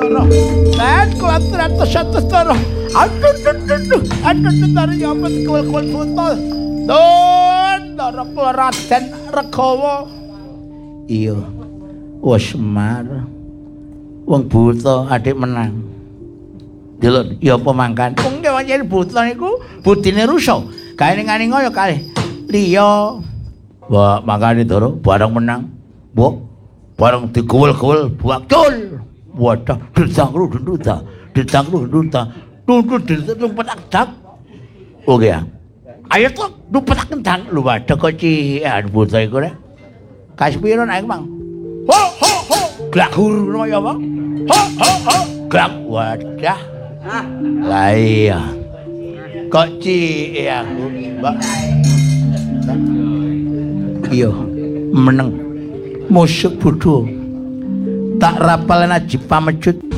Tara. Dan kuatratus Tara. Aduh, Tara ya apa kul foto. Don Tara Raden Regawa. Iya. Wes Semar. Wong buta adik menang. Delok ya apa mangkan. Wong pancen buta niku budine rusak. Kae-kae ngoyo kalih liya. Wah, makane Dara bareng menang. Mbok bareng digowel-gowel buakul. Wadah, dedang-dedang. Tuntut petak dak. Oke ya. Ayo to, petak kendang. Lu wadah kok cian buta iku rek. Kaspiro nek Mang. Ho ho ho. Glagur ngono ya, Pak. Ho ho ho. Glag wadah. Lah iya. Kok ciek aku, Mbak. Iya, meneng. Musik bodho. Tak rapal najib pamecut.